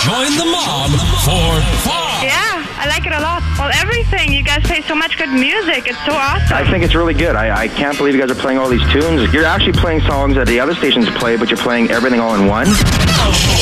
Join the mob for fun. Yeah, I like it a lot. Well, everything. You guys play so much good music. It's so awesome. I think it's really good. I can't believe you guys are playing all these tunes. You're actually playing songs that the other stations play, but you're playing everything all in one.